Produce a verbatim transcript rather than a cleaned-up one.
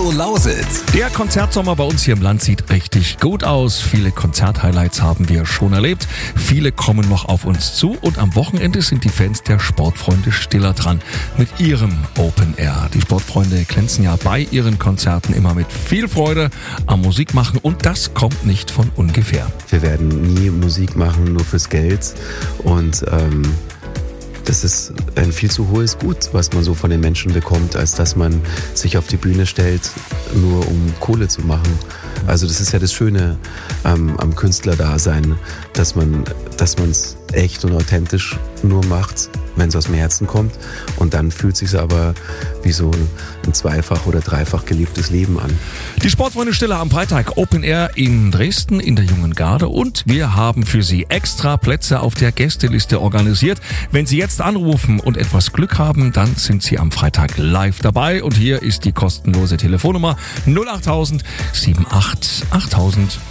Radio Lausitz. Der Konzertsommer bei uns hier im Land sieht richtig gut aus. Viele Konzerthighlights haben wir schon erlebt. Viele kommen noch auf uns zu. Und am Wochenende sind die Fans der Sportfreunde Stiller dran mit ihrem Open Air. Die Sportfreunde glänzen ja bei ihren Konzerten immer mit viel Freude am Musikmachen. Und das kommt nicht von ungefähr. Wir werden nie Musik machen, nur fürs Geld. Und ähm, das ist ein viel zu hohes Gut, was man so von den Menschen bekommt, als dass man sich auf die Bühne stellt, nur um Kohle zu machen. Also das ist ja das Schöne ähm, am Künstlerdasein, dass man dass man es echt und authentisch nur macht, wenn es aus dem Herzen kommt. Und dann fühlt es sich aber wie so ein zweifach oder dreifach gelebtes Leben an. Die Sportfreunde Stiller am Freitag Open Air in Dresden in der Jungen Garde. Und wir haben für Sie extra Plätze auf der Gästeliste organisiert. Wenn Sie jetzt anrufen und etwas Glück haben, dann sind Sie am Freitag live dabei. Und hier ist die kostenlose Telefonnummer null acht tausend siebenundachtzig achttausend.